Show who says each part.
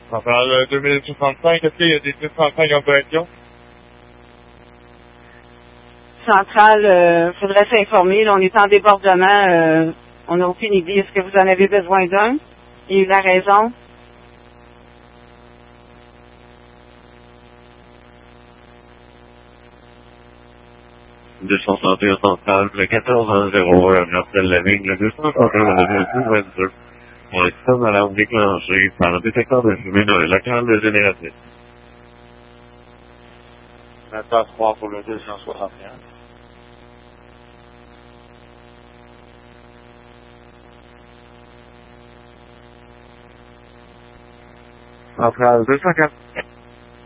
Speaker 1: Centrale 2065, est-ce qu'il y a des 605 en correction?
Speaker 2: Centrale, faudrait s'informer. Là, on est en débordement. On n'a aucune idée. Est-ce que vous en avez besoin d'un? Et la raison?
Speaker 3: Centrale, le 1401, j'appelle la ligne, le 231, 22. On est système d'alarme déclenché par le détecteur de fumée dans le local de génératrice.
Speaker 1: Maintenant, 3 pour le 261.
Speaker 3: Centrale 204.